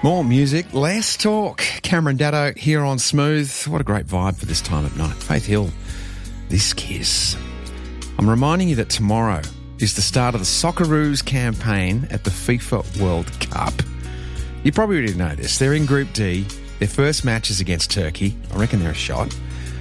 More music, less talk. Cameron Daddo here on Smooth. What a great vibe for this time of night. Faith Hill, This Kiss. I'm reminding you that tomorrow is the start of the Socceroos campaign at the FIFA World Cup. You probably already know this. They're in Group D. Their first match is against Turkey. I reckon they're a shot.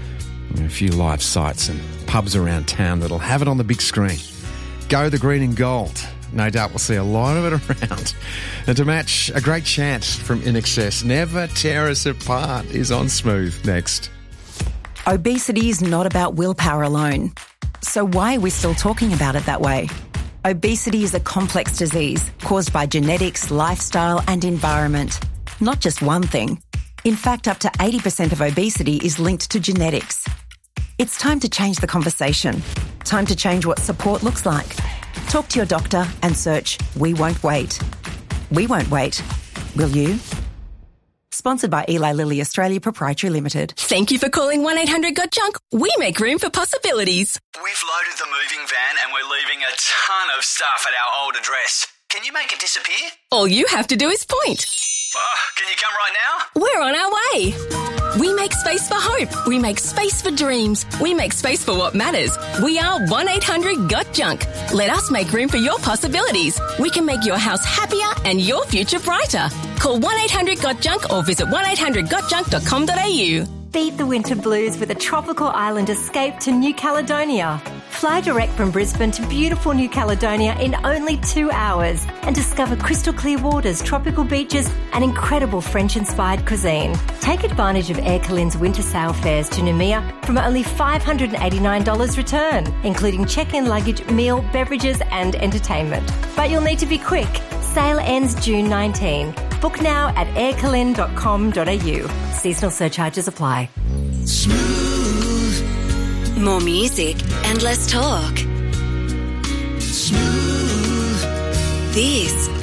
A few live sites and pubs around town that'll have it on the big screen. Go the green and gold. No doubt we'll see a lot of it around. And to match, a great chant from INXS, Never Tear Us Apart, is on Smooth next. Obesity is not about willpower alone. So why are we still talking about it that way? Obesity is a complex disease caused by genetics, lifestyle and environment. Not just one thing. In fact, up to 80% of obesity is linked to genetics. It's time to change the conversation. Time to change what support looks like. Talk to your doctor and search We Won't Wait. We won't wait. Will you? Sponsored by Eli Lilly Australia Proprietary Limited. Thank you for calling 1-800-GOT-JUNK. We make room for possibilities. We've loaded the moving van and we're leaving a ton of stuff at our old address. Can you make it disappear? All you have to do is point. Can you come right now? We're on our way. We make space for hope. We make space for dreams. We make space for what matters. We are 1-800-GOT-JUNK. Let us make room for your possibilities. We can make your house happier and your future brighter. Call 1-800-GOT-JUNK or visit 1-800-GOT-JUNK.com.au. Beat the winter blues with a tropical island escape to New Caledonia. Fly direct from Brisbane to beautiful New Caledonia in only 2 hours and discover crystal clear waters, tropical beaches and incredible French-inspired cuisine. Take advantage of Air Calin's winter sail fares to Noumea from only $589 return, including check-in luggage, meal, beverages and entertainment. But you'll need to be quick. Sale ends June 19. Book now at aircalin.com.au. Seasonal surcharges apply. Smooth. More music and less talk. Smooth. This